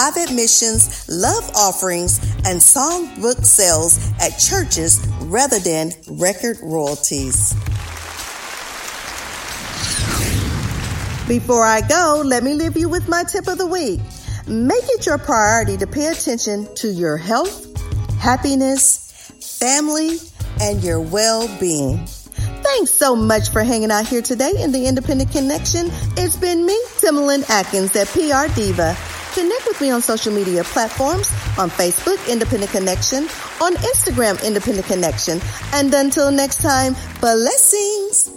live admissions, love offerings, and songbook sales at churches rather than record royalties. Before I go, let me leave you with my tip of the week. Make it your priority to pay attention to your health, happiness, family, and your well-being. Thanks so much for hanging out here today in the Independent Connection. It's been me, Timberland Atkins at PR Diva. Connect with me on social media platforms, on Facebook, Independent Connection, on Instagram, Independent Connection. And until next time, blessings.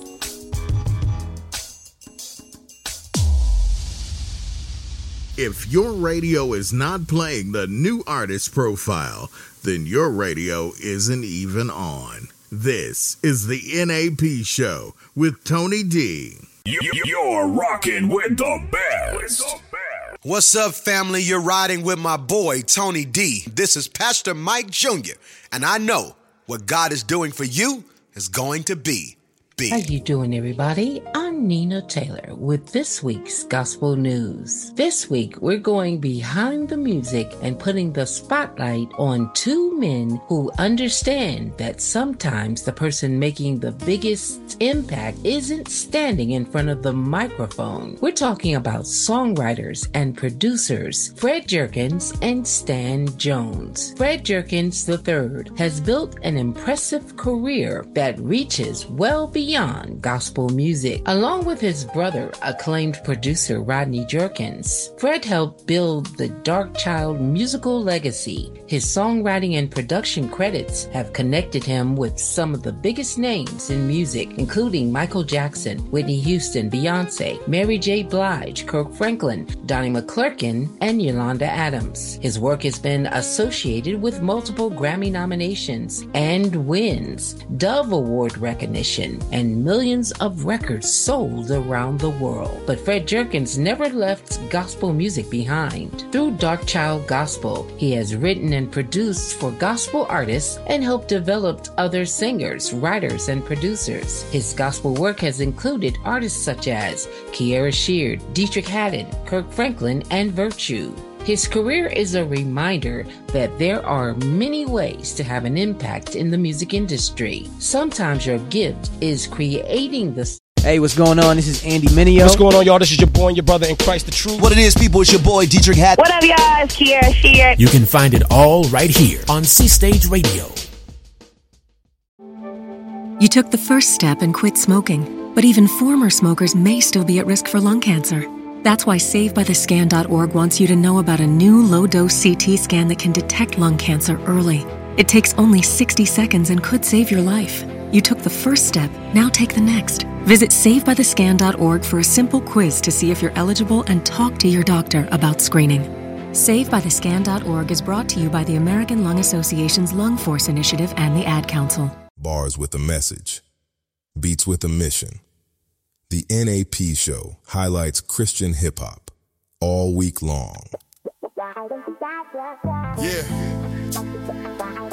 If your radio is not playing the new artist profile, then your radio isn't even on. This is the NAP Show with Tony D. You're rocking with the best. What's up, family? You're riding with my boy, Tony D. This is Pastor Mike Jr., and I know what God is doing for you is going to be big. How you doing, everybody? I'm Nina Taylor with this week's Gospel News. This week, we're going behind the music and putting the spotlight on two men who understand that sometimes the person making the biggest impact isn't standing in front of the microphone. We're talking about songwriters and producers Fred Jerkins and Stan Jones. Fred Jerkins III has built an impressive career that reaches well beyond gospel music. Along with his brother, acclaimed producer Rodney Jerkins, Fred helped build the Darkchild musical legacy. His songwriting and production credits have connected him with some of the biggest names in music, including Michael Jackson, Whitney Houston, Beyonce, Mary J. Blige, Kirk Franklin, Donnie McClurkin, and Yolanda Adams. His work has been associated with multiple Grammy nominations and wins, Dove Award recognition, and millions of records sold around the world. But Fred Jerkins never left gospel music behind. Through Darkchild Gospel, he has written and produced for gospel artists and helped develop other singers, writers, and producers. His gospel work has included artists such as Kierra Sheard, Dietrich Haddon, Kirk Franklin, and Virtue. His career is a reminder that there are many ways to have an impact in the music industry. Sometimes your gift is creating the... Hey, what's going on? This is Andy Mineo. What's going on, y'all? This is your boy and your brother in Christ, the Truth. What it is, people, it's your boy, Dietrich Haddon. What up, y'all? It's Kierra Sheard. You can find it all right here on C-Stage Radio. You took the first step and quit smoking, but even former smokers may still be at risk for lung cancer. That's why SaveByTheScan.org wants you to know about a new low-dose CT scan that can detect lung cancer early. It takes only 60 seconds and could save your life. You took the first step, now take the next. Visit SaveByTheScan.org for a simple quiz to see if you're eligible and talk to your doctor about screening. SaveByTheScan.org is brought to you by the American Lung Association's Lung Force Initiative and the Ad Council. Bars with a message. Beats with a mission. The NAP Show highlights Christian hip-hop all week long. Yeah.